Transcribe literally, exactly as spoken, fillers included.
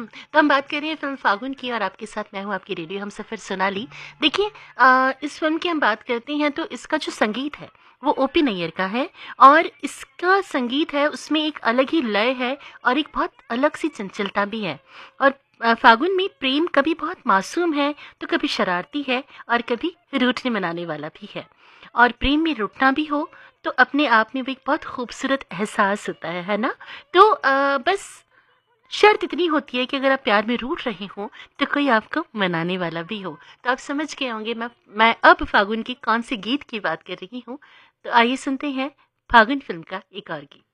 हुँ, तो हम बात कर रहे हैं फ़िल्म फागुन की और आपके साथ मैं हूँ आपकी रेडियो हमसफ़र सोनाली। देखिए अ, इस फ़िल्म की हम बात करते हैं तो इसका जो संगीत है, वो ओपी नैयर का है और इसका संगीत है उसमें एक अलग ही लय है और एक बहुत अलग-सी चंचलता भी है। और अ, फागुन में प्रेम कभी बहुत मासूम है, तो कभी शरारती है और कभी रूठने-मनाने वाला भी है। और प्रेम में रूठना भी हो, तो अपने आप में वो एक बहुत खूबसूरत एहसास होता है, है ना? तो अ, बस शर्त इतनी होती है कि अगर आप प्यार में रूठ रहे हो तो कोई आपको मनाने वाला भी हो। तो आप समझ गए होंगे मैं मैं अब फागुन के कौन से गीत की बात कर रही हूँ। तो आइए सुनते हैं फागुन फ़िल्म का एक और गीत।